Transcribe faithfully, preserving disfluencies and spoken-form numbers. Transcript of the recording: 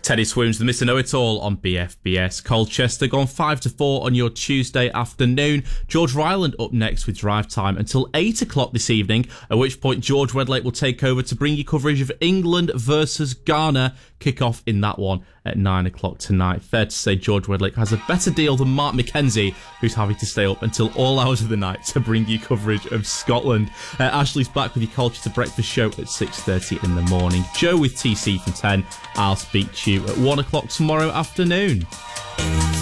Teddy Swims, the Mister Know-It-All on B F B S. Colchester gone five to four on your Tuesday afternoon. George Ryland up next with Drive Time until eight o'clock this evening, at which point George Wedlake will take over to bring you coverage of England versus Ghana. Kick off in that one at nine o'clock tonight. Fair to say George Wedlake has a better deal than Mark McKenzie, who's having to stay up until all hours of the night to bring you coverage of Scotland. Uh, Ashley's back with your Colchester Breakfast Show at six thirty in the morning. Joe with T C from ten. I'll speak to you at one o'clock tomorrow afternoon.